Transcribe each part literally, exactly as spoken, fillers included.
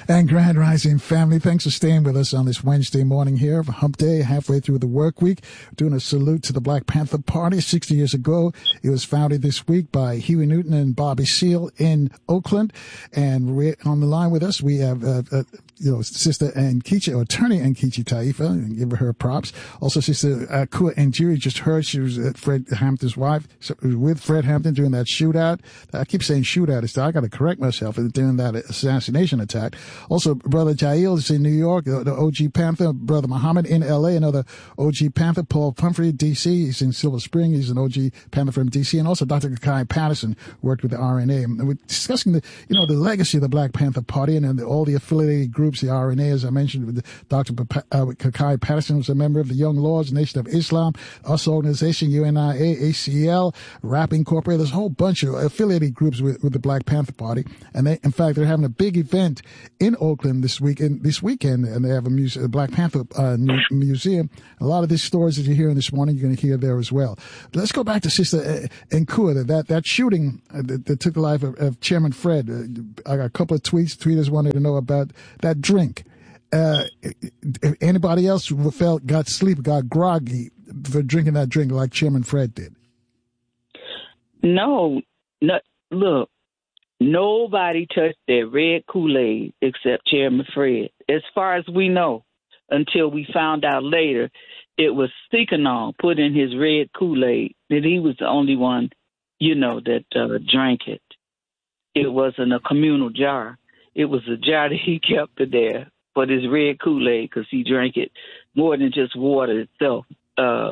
And Grand Rising family, thanks for staying with us on this Wednesday morning here, Hump Day, halfway through the work week. Doing a salute to the Black Panther Party. sixty years ago, it was founded this week by Huey Newton and Bobby Seale in Oakland. And we're on the line with us, we have uh, uh, you know, Sister Nkechi, or Attorney Nkechi Taifa, and give her props. Also, Sister Akua Njiri, just heard she was uh, Fred Hampton's wife, so, with Fred Hampton during that shootout. I keep saying shootout, I got to correct myself during that assassination attack. Also, Brother Jail is in New York, the, the O G Panther. Brother Muhammad in L A, another O G Panther. Paul Pumphrey, D C, he's in Silver Spring, he's an O G Panther from D C. And also Doctor Kakai Patterson worked with the R N A. And we're discussing the, you know, the legacy of the Black Panther Party and, and the, all the affiliated groups, the R N A, as I mentioned, with Doctor P- uh, Kakai Patterson was a member of the Young Lords, Nation of Islam, U S Organization, U N I A, A C L, Rap Incorporated. There's a whole bunch of affiliated groups with, with the Black Panther Party. And they, in fact, they're having a big event in Oakland this weekend, this weekend, and they have a, muse- a Black Panther uh, new museum. A lot of these stories that you're hearing this morning, you're going to hear there as well. But let's go back to Sister Nkua, that, that shooting that, that took the life of, of Chairman Fred. Uh, I got a couple of tweets. Tweeters wanted to know about that drink. Uh, if anybody else who felt, got sleep, got groggy for drinking that drink like Chairman Fred did? No, no, look, nobody touched that red Kool-Aid except Chairman Fred, as far as we know, until we found out later it was Seconal put in his red Kool-Aid, that he was the only one, you know, that uh, drank it. It wasn't a communal jar. It was a jar that he kept it there for this red Kool-Aid because he drank it more than just water itself. Uh,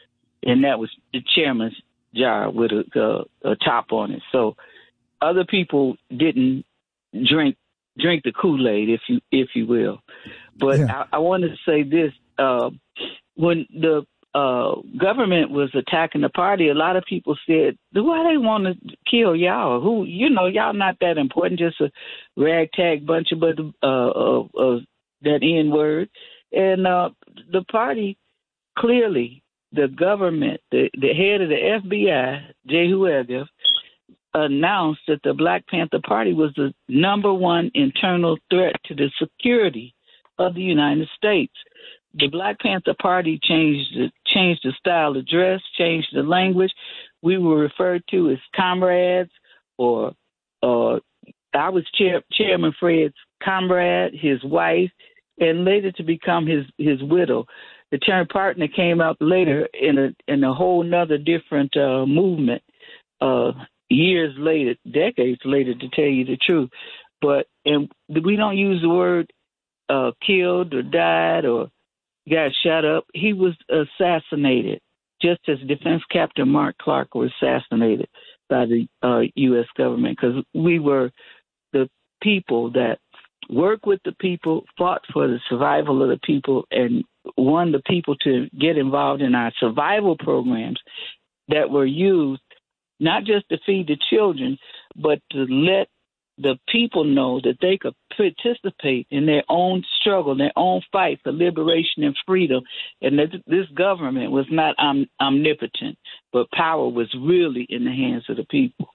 and that was the chairman's jar with a, uh, a top on it. So other people didn't drink drink the Kool-Aid, if you if you will. But yeah. I, I want to say this. Uh, when the uh, government was attacking the party, a lot of people said, why they want to kill y'all? Who, you know, y'all not that important, just a ragtag bunch of uh, of, of that N word. And uh, the party, clearly, the government, the, the head of the F B I, Jehu Edgar, announced that the Black Panther Party was the number one internal threat to the security of the United States. The Black Panther Party changed the, changed the style of dress, changed the language. We were referred to as comrades, or uh, I was chair, Chairman Fred's comrade, his wife, and later to become his, his widow. The term partner came out later in a in a whole nother different uh, movement uh, years later, decades later, to tell you the truth. But and we don't use the word uh, killed or died or got shot up. He was assassinated, just as Defense Captain Mark Clark was assassinated by the uh, U S government, because we were the people that worked with the people, fought for the survival of the people, and won the people to get involved in our survival programs that were used not just to feed the children, but to let the people know that they could participate in their own struggle, their own fight for liberation and freedom, and that this government was not om- omnipotent, but power was really in the hands of the people.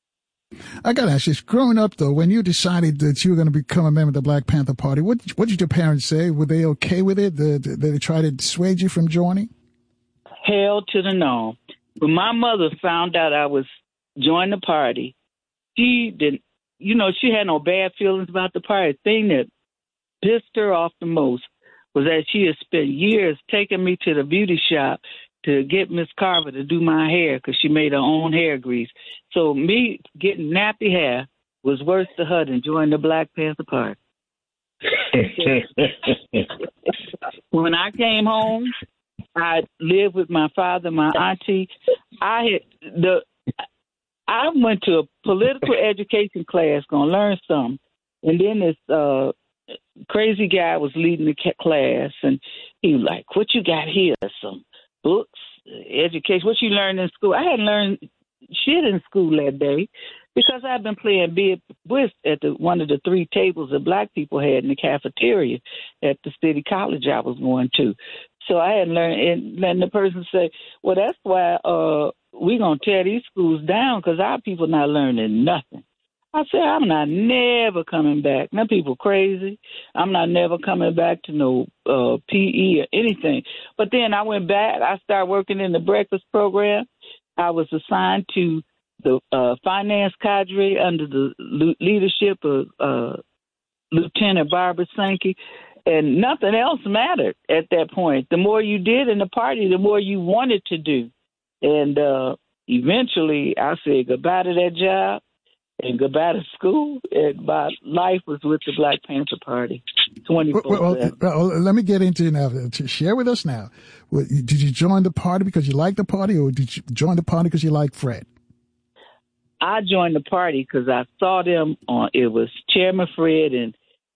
I got to ask you, growing up, though, when you decided that you were going to become a member of the Black Panther Party, what, what did your parents say? Were they okay with it? Did, did they try to dissuade you from joining? Hell to the no. When my mother found out I was joining the party, she didn't, you know, she had no bad feelings about the party. The thing that pissed her off the most was that she had spent years taking me to the beauty shop to get Miss Carver to do my hair because she made her own hair grease. So me getting nappy hair was worse to her than joining the Black Panther Party. When I came home, I lived with my father, my auntie. I had the I went to a political education class, gonna learn something, and then this uh, crazy guy was leading the class, and he was like, "What you got here? Some books, education. What you learned in school?" I hadn't learned shit in school that day because I'd been playing bid whist at the, one of the three tables that black people had in the cafeteria at the city college I was going to. So I hadn't learned, and then the person said, "Well, that's why uh, we're going to tear these schools down because our people not learning nothing." I said, I'm not never coming back. Now people crazy. I'm not never coming back to no uh, P E or anything. But then I went back. I started working in the breakfast program. I was assigned to the uh, finance cadre under the leadership of uh, Lieutenant Barbara Sankey. And nothing else mattered at that point. The more you did in the party, the more you wanted to do. And uh, eventually I said goodbye to that job and goodbye to school, and my life was with the Black Panther Party, twenty-four seven. Well, well, well, let me get into it now. To share with us now, did you join the party because you liked the party, or did you join the party because you liked Fred? I joined the party because I saw them on, it was Chairman Fred, and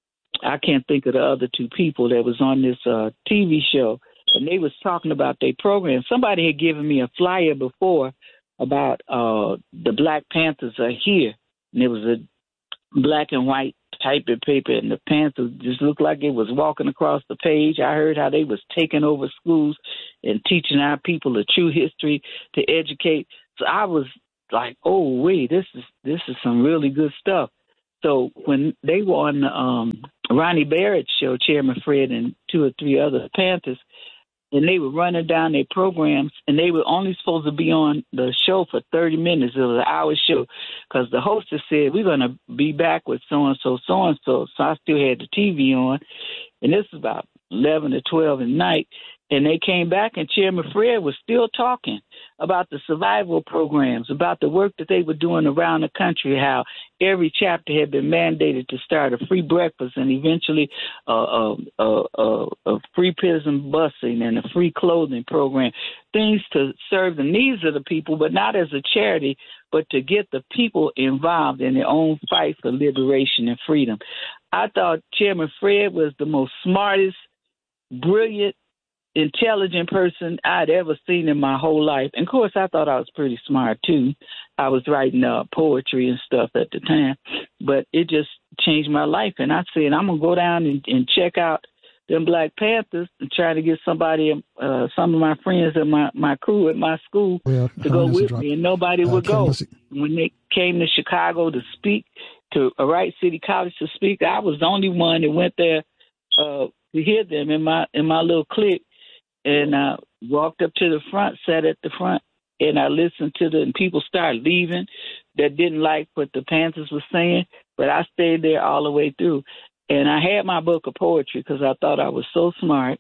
I can't think of the other two people that was on this uh, T V show, and they was talking about their program. Somebody had given me a flyer before about uh, the Black Panthers are here. And it was a black and white type of paper, and the Panthers just looked like it was walking across the page. I heard how they was taking over schools and teaching our people a true history to educate. So I was like, oh, wait, this is this is some really good stuff. So when they were on the um, Ronnie Barrett show, Chairman Fred and two or three other Panthers, and they were running down their programs, and they were only supposed to be on the show for thirty minutes. It was an hour show because the hostess said, we're going to be back with so-and-so, so-and-so. So I still had the T V on, and this is about eleven to twelve at night, and they came back, and Chairman Fred was still talking about the survival programs, about the work that they were doing around the country, how every chapter had been mandated to start a free breakfast and eventually uh, uh, uh, a free prison busing and a free clothing program, things to serve the needs of the people, but not as a charity, but to get the people involved in their own fight for liberation and freedom. I thought Chairman Fred was the most smartest, brilliant, intelligent person I'd ever seen in my whole life. And of course, I thought I was pretty smart too. I was writing uh, poetry and stuff at the time, but it just changed my life. And I said, I'm gonna go down and, and check out them Black Panthers and try to get somebody, uh, some of my friends and my, my crew at my school well, to go with me, and nobody uh, would go. Listen. When they came to Chicago to speak, to uh, Wright City College to speak, I was the only one that went there uh, to hear them in my in my little clique. And I walked up to the front, sat at the front, and I listened to the and people started leaving that didn't like what the Panthers were saying, but I stayed there all the way through. And I had my book of poetry because I thought I was so smart.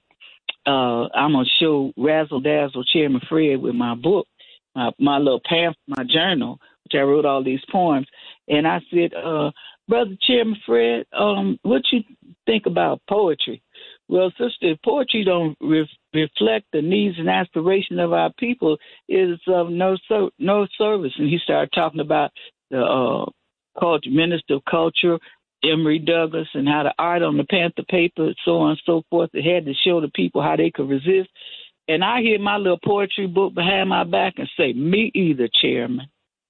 Uh, I'm going to show Razzle Dazzle Chairman Fred with my book, my, my little pamphlet, my journal, which I wrote all these poems. And I said, uh, Brother Chairman Fred, um, what you think about poetry? Well, sister, poetry don't re- reflect the needs and aspirations of our people. Is of no so- no service. And he started talking about the uh, culture, Minister of Culture, Emory Douglas, and how the art on the Panther paper, so on and so forth. It had to show the people how they could resist. And I hear my little poetry book behind my back and say, "Me either, Chairman."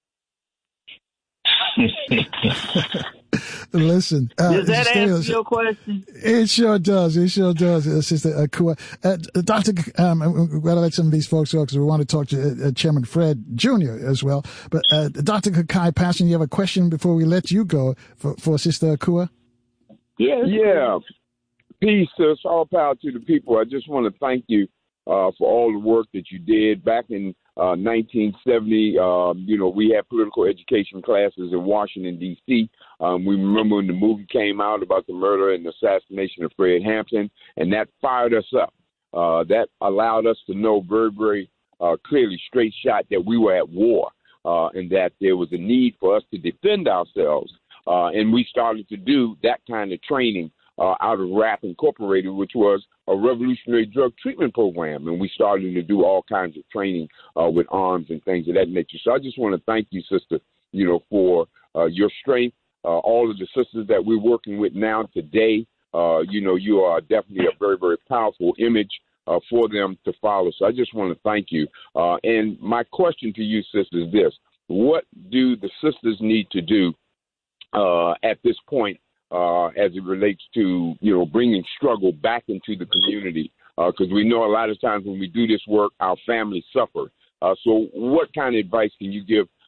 Listen, uh, does that answer your question? It sure does. It sure does, uh, Sister Akua. Uh, Doctor, um, we're going to let some of these folks go because we want to talk to uh, Chairman Fred Junior as well. But uh, Doctor Kai Passion, you have a question before we let you go for, for Sister Akua? Yes. Yeah. Peace, sis. All power to the people. I just want to thank you uh, for all the work that you did back in Uh, nineteen seventy, um, you know, we had political education classes in Washington, D C Um, we remember when the movie came out about the murder and assassination of Fred Hampton, and that fired us up. Uh, that allowed us to know very, very uh, clearly, straight shot, that we were at war uh, and that there was a need for us to defend ourselves. Uh, and we started to do that kind of training Uh, out of R A P Incorporated, which was a revolutionary drug treatment program. And we started to do all kinds of training uh, with arms and things of that nature. So I just want to thank you, sister, you know, for uh, your strength. Uh, all of the sisters that we're working with now today, uh, you know, you are definitely a very, very powerful image uh, for them to follow. So I just want to thank you. Uh, and my question to you, sister, is this. What do the sisters need to do uh, at this point Uh, as it relates to, you know, bringing struggle back into the community? Because uh, we know a lot of times when we do this work, our families suffer. Uh, so what kind of advice can you give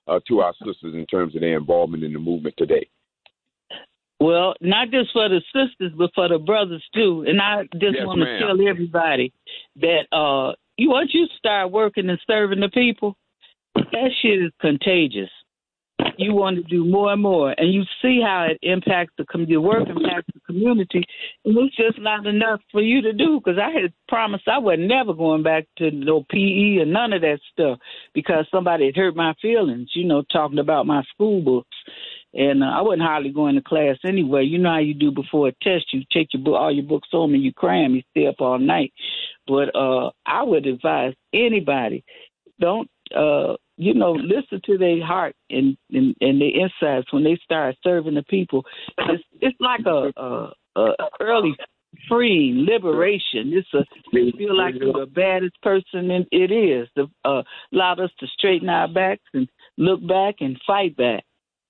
uh, to our sisters in terms of their involvement in the movement today? Well, not just for the sisters, but for the brothers too. And I just Yes, want to ma'am. tell everybody that uh, you once you start working and serving the people, that shit is contagious. You want to do more and more, and you see how it impacts the com- your work impacts the community, and it's just not enough for you to do. Because I had promised I was never going back to no P E and none of that stuff because somebody had hurt my feelings, you know, talking about my school books. And uh, I wasn't hardly going to class anyway. You know how you do before a test. You take your book, all your books home and you cram. You stay up all night. But uh, I would advise anybody, don't, uh, you know, listen to their heart and, and, and their insides when they start serving the people. It's, it's like a, a, a early freeing liberation. It's a, you feel like you're the baddest person, and it is. The, uh, allowed us to straighten our backs and look back and fight back.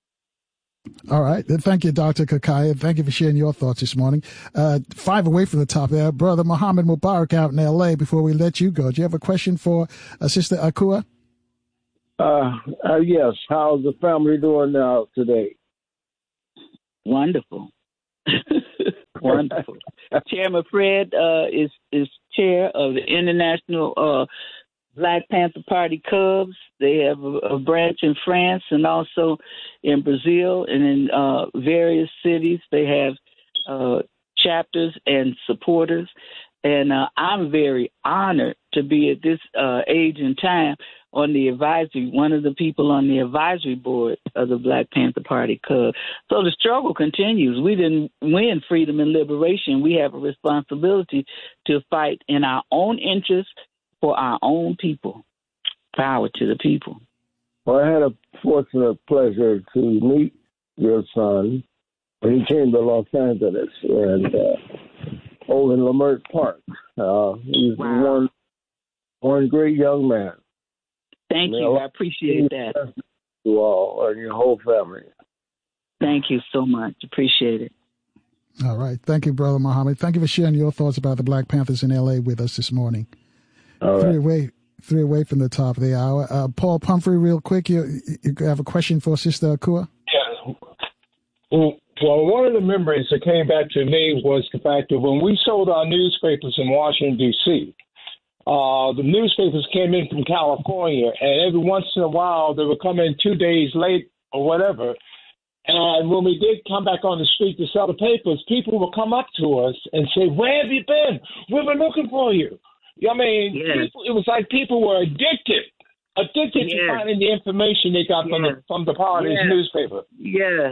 All right. Thank you, Doctor Kakaya. Thank you for sharing your thoughts this morning. Uh, five away from the top there. Brother Muhammad Mubarak out in L A. Before we let you go, do you have a question for uh, Sister Akua? Uh, uh, yes. How's the family doing now today? Wonderful. Wonderful. Chairman Fred uh, is, is chair of the International uh, Black Panther Party Cubs. They have a, a branch in France and also in Brazil and in uh, various cities. They have uh, chapters and supporters. And uh, I'm very honored to be at this uh, age and time on the advisory, one of the people on the advisory board of the Black Panther Party Cub. So the struggle continues. We didn't win freedom and liberation. We have a responsibility to fight in our own interest for our own people. Power to the people. Well, I had a fortunate pleasure to meet your son when he came to Los Angeles and uh, over in Leimert Park. Uh, he's Wow. one, one great young man. Thank you. I appreciate that. You all and your whole family. Thank you so much. Appreciate it. All right. Thank you, Brother Muhammad. Thank you for sharing your thoughts about the Black Panthers in L A with us this morning. All Three right. away, three away from the top of the hour. Uh, Paul Pumphrey, real quick, you, you have a question for Sister Akua? Yeah. Well, well, one of the memories that came back to me was the fact that when we sold our newspapers in Washington, D C, uh, the newspapers came in from California, and every once in a while they would come in two days late or whatever. And when we did come back on the street to sell the papers, people would come up to us and say, "Where have you been? We've been looking for you." I mean, Yes. people, it was like people were addicted, addicted Yes. to finding the information they got from Yes. the from the party's Yes. newspaper. Yes.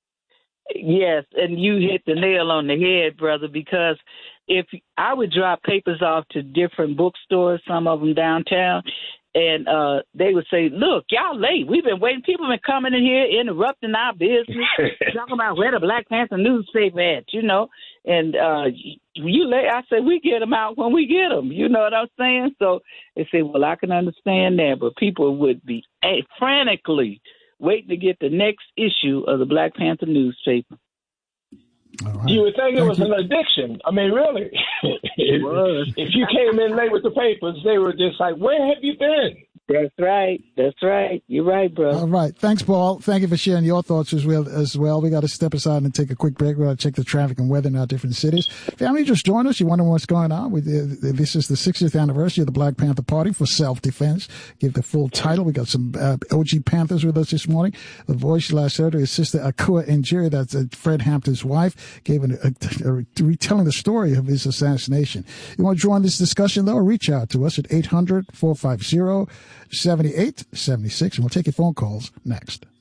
Yes, and you hit the nail on the head, brother, because if I would drop papers off to different bookstores, some of them downtown, and uh, they would say, "Look, y'all late. We've been waiting. People have been coming in here interrupting our business, talking about where the Black Panther newspaper at, you know." And uh, you late. I said, "We get them out when we get them." You know what I'm saying? So they say, "Well, I can understand that," but people would be eh, frantically waiting to get the next issue of the Black Panther newspaper. All right. You would think it Thank was you. an addiction. I mean, really. It was. If you came in late with the papers, they were just like, "Where have you been?" That's right. That's right. You're right, brother. All right. Thanks, Paul. Thank you for sharing your thoughts as well. As well. We got to step aside and take a quick break. We got to check the traffic and weather in our different cities. Family, just join us. You wonder what's going on? We, uh, this is the sixtieth anniversary of the Black Panther Party for self-defense. Give the full title. We got some uh, O G Panthers with us this morning. The voice you last heard is Sister Akua Njeri. That's uh, Fred Hampton's wife. Gave an, a, a, a retelling the story of his assassination. You want to join this discussion, though? Reach out to us at eight hundred, four five zero, seven eight seven six, and we'll take your phone calls next.